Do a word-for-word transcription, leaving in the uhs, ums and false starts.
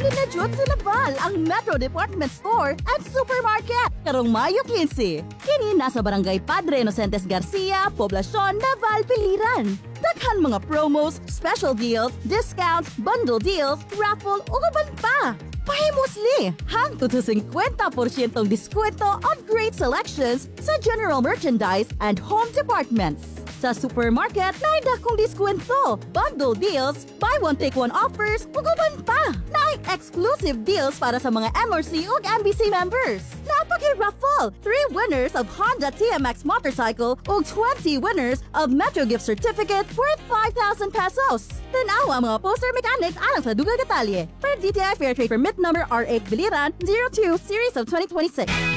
Pinadyot sa Naval ang Metro Department Store at Supermarket karong Mayo quince. Kini nasa Barangay Padre Inocentes Garcia, Poblacion, Naval, Piliran. Daghan mga promos, special deals, discounts, bundle deals, raffle ug uban pa. Pahimusli! Hangtod sa fifty percent diskwento on great selections sa general merchandise and home departments. Sa supermarket, naay dakong diskwento, bundle deals, buy one take one offers, ug uban pa. Naay exclusive deals para sa mga M R C ug M B C members. Napaki-raffle! Three winners of Honda T M X motorcycle ug twenty winners of Metro gift certificate worth five thousand pesos. Tanawa ang mga poster mechanics alang sa dugang detalye. Per D T I Fair Trade Permit Number R eight Biliran zero two Series of twenty twenty-six.